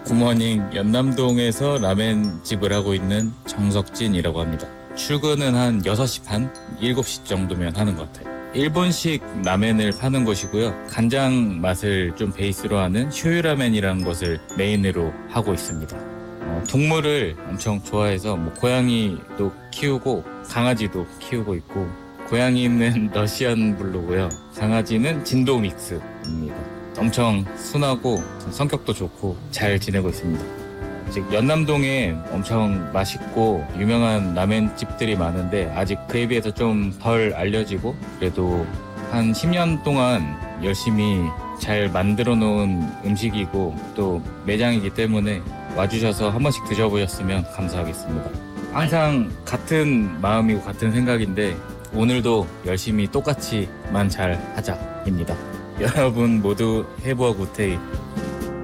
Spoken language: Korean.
굿모닝. 연남동에서 라멘집을 하고 있는 정석진이라고 합니다. 출근은 한 6시 반, 7시 정도면 하는 것 같아요. 일본식 라멘을 파는 곳이고요. 간장 맛을 좀 베이스로 하는 쇼유라멘이라는 것을 메인으로 하고 있습니다. 동물을 엄청 좋아해서 고양이도 키우고 강아지도 키우고 있고, 고양이는 러시안 블루고요. 강아지는 진도 믹스입니다. 엄청 순하고 성격도 좋고 잘 지내고 있습니다. 즉 연남동에 엄청 맛있고 유명한 라멘집들이 많은데 아직 그에 비해서 좀 덜 알려지고, 그래도 한 10년 동안 열심히 잘 만들어 놓은 음식이고 또 매장이기 때문에 와주셔서 한 번씩 드셔보셨으면 감사하겠습니다. 항상 같은 마음이고 같은 생각인데 오늘도 열심히 똑같이만 잘 하자입니다. 여러분 모두 해부어 굿데이.